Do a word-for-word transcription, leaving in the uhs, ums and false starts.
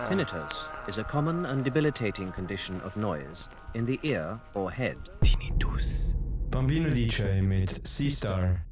Tinnitus is a common and debilitating condition of noise in the ear or head. Tinnitus. Bambino D J mit C-Star.